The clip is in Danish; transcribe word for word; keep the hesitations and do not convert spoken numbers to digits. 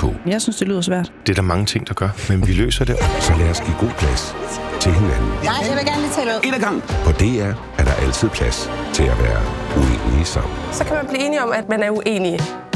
på. Jeg synes, det lyder svært. Det er der mange ting, der gør, men vi løser det. Så lad os give god plads til hinanden. Nej, jeg vil gerne lige tale ud. En ad gangen. På D R er der altid plads til at være uenige sammen. Så kan man blive enige om, at man er uenige.